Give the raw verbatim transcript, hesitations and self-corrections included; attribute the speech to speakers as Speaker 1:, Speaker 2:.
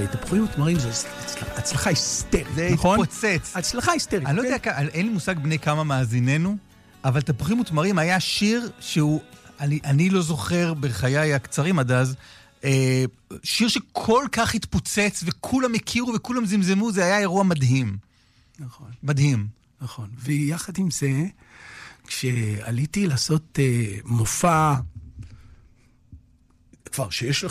Speaker 1: הרי תפוחים ותמרים זו הצלחה היסטרית, נכון?
Speaker 2: זה התפוצץ.
Speaker 1: הצלחה היסטרית.
Speaker 2: אני לא יודע, אין לי מושג בני כמה מאזיננו, אבל תפוחים ותמרים היה שיר שהוא, אני, אני לא זוכר בחיי הקצרים עד אז, אה, שיר שכל כך התפוצץ וכולם הכירו וכולם זמזמו, זה היה אירוע מדהים.
Speaker 1: נכון.
Speaker 2: מדהים.
Speaker 1: נכון. ויחד עם זה, כשעליתי לעשות אה, מופע, כבר שיש לך